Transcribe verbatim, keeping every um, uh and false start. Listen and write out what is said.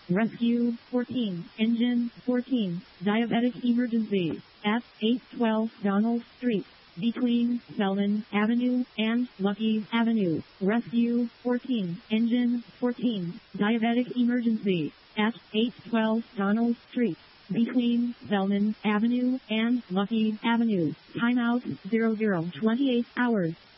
Rescue fourteen, Engine fourteen, Diabetic Emergency at eight twelve Donald Street, between Selman Avenue and Lucky Avenue. Rescue fourteen, Engine fourteen, Diabetic Emergency at eight twelve Donald Street, between Selman Avenue and Lucky Avenue. Timeout zero zero twenty-eight hours.